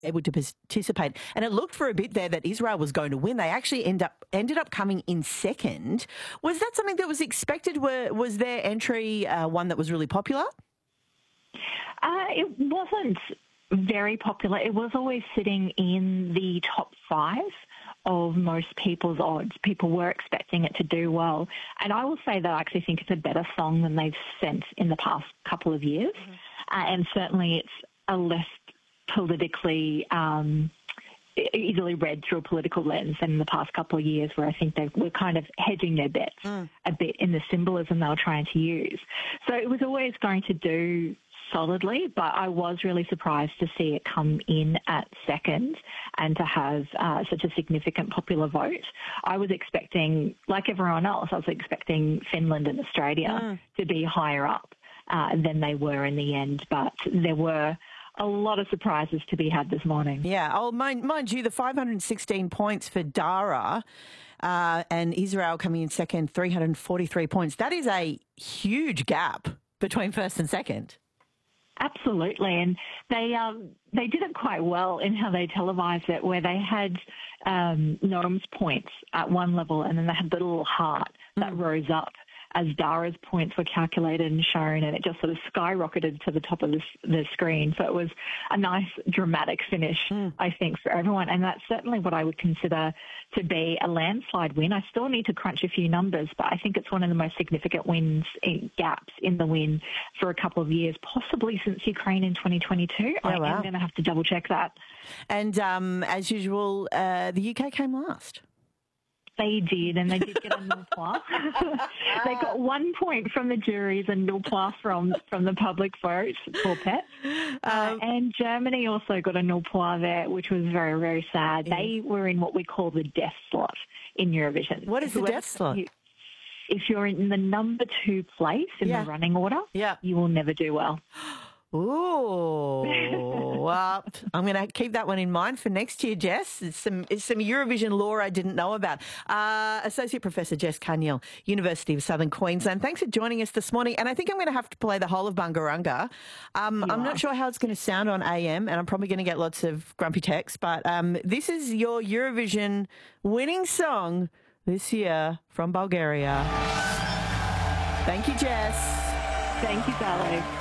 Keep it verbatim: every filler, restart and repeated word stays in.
able to participate. And it looked for a bit there that Israel was going to win. They actually end up ended up coming in second. Was that something that was expected? Were, was their entry uh, one that was really popular? Uh, it wasn't very popular. It was always sitting in the top five of most people's odds. People were expecting it to do well. And I will say that I actually think it's a better song than they've sent in the past couple of years. Mm-hmm. Uh, and certainly it's a less politically um, easily read through a political lens than in the past couple of years, where I think they were kind of hedging their bets mm. a bit in the symbolism they were trying to use. So it was always going to do solidly, but I was really surprised to see it come in at second and to have uh, such a significant popular vote. I was expecting, like everyone else, I was expecting Finland and Australia mm. to be higher up uh, than they were in the end, but there were a lot of surprises to be had this morning. Yeah. Oh, mind, mind you, the five hundred sixteen points for Dara uh, and Israel coming in second, three hundred forty-three points. That is a huge gap between first and second. Absolutely, and they um, they did it quite well in how they televised it, where they had um, Noam's points at one level, and then they had the little heart that mm. rose up as Dara's points were calculated and shown, and it just sort of skyrocketed to the top of the, the screen. So it was a nice dramatic finish, mm. I think, for everyone. And that's certainly what I would consider to be a landslide win. I still need to crunch a few numbers, but I think it's one of the most significant wins, in, gaps in the win for a couple of years, possibly since Ukraine in twenty twenty-two. Oh, I wow. am going to have to double check that. And um, as usual, uh, the U K came last. They did, and they did get a nil plus. They got one point from the juries and nil plus from, from the public vote for Pets. Um, uh, and Germany also got a nil plus there, which was very, very sad. Yeah. They were in what we call the death slot in Eurovision. What is the death slot? You, if you're in the number two place in yeah. the running order, yeah. you will never do well. Ooh, well, I'm going to keep that one in mind for next year, Jess. It's some, it's some Eurovision lore I didn't know about. Uh, Associate Professor Jess Cunnill, University of Southern Queensland. Thanks for joining us this morning. And I think I'm going to have to play the whole of Bungarunga. Um, I'm not sure how it's going to sound on A M, and I'm probably going to get lots of grumpy texts, but um, this is your Eurovision winning song this year from Bulgaria. Thank you, Jess. Thank you, Sally.